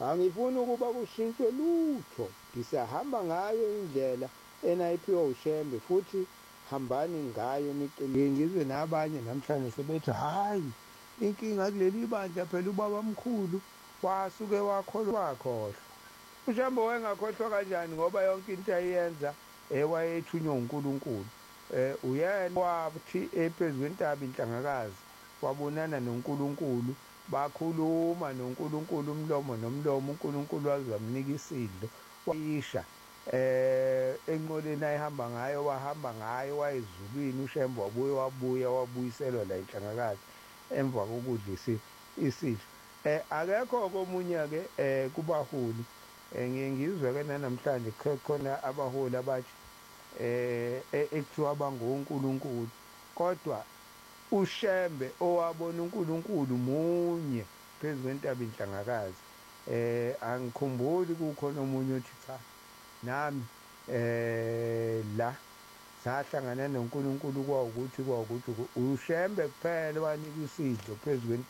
Angifuni ukuba kushintshwe lutho, ngisahamba ngayo indlela enayiphiwa uShembe futhi hambani ngayo ngizwe nabanye namhlanje sebethi hhayi, inkinga kuleli bandla phela ubabamkhulu wasuke wakhohlwa. uShembe wayengakhohlwa kanjani ngoba yonke into ayenza wayethunywa uNkulunkulu. Uyena wathi phezu kwentaba inhlangakazi wabonana noNkulunkulu, bakhuluma noNkulunkulu umlomo nomlomo, uNkulunkulu waze wamnika isidlo wayisha enqoleni ayehamba ngayo, wahamba ngayo wayezulwini. uShembe wabuyiselwa la inhlangakazi emva kokudla isidlo. Akekho-ke omunye-ke kubaholi ngiye ngizwe-ke nanamhlanje khona abaholi abathi ekuthiwa bangonkulunkulu, kodwa uShembe owabona uNkulunkulu munye phezu kwentaba inhlangakazi. Angikhumbuli kukhona omunye othi cha, nami la sahlangana noNkulunkulu kwawukuthi uShembe kuphela owanika isidlo phezu